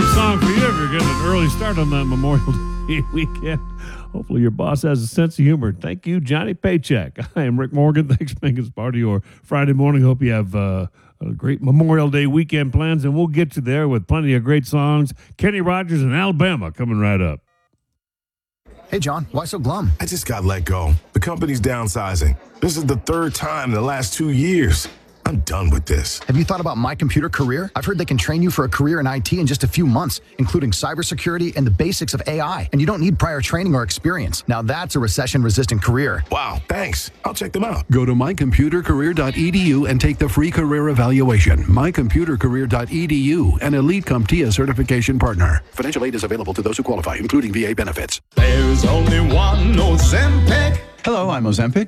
Song for you if you're getting an early start on that Memorial Day weekend. Hopefully your boss has a sense of humor. Thank you, Johnny Paycheck. I am Rick Morgan. Thanks for making us part of your Friday morning. Hope you have a great Memorial Day weekend plans, and we'll get you there with plenty of great songs. Kenny Rogers in Alabama coming right up. Hey, John, why so glum? I just got let go. The company's downsizing. This is the third time in the last 2 years. I'm done with this. Have you thought about My Computer Career? I've heard they can train you for a career in IT in just a few months, including cybersecurity and the basics of AI. And you don't need prior training or experience. Now that's a recession-resistant career. Wow, thanks. I'll check them out. Go to mycomputercareer.edu and take the free career evaluation. mycomputercareer.edu, an Elite CompTIA certification partner. Financial aid is available to those who qualify, including VA benefits. There's only one Ozempic. Hello, I'm Ozempic.